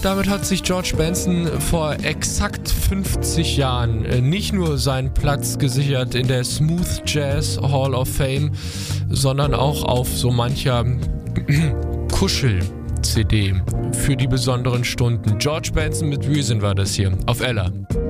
damit hat sich George Benson vor exakt 50 Jahren nicht nur seinen Platz gesichert in der Smooth Jazz Hall of Fame, sondern auch auf so mancher Kuschel-CD für die besonderen Stunden. George Benson mit Reason war das hier auf Ella.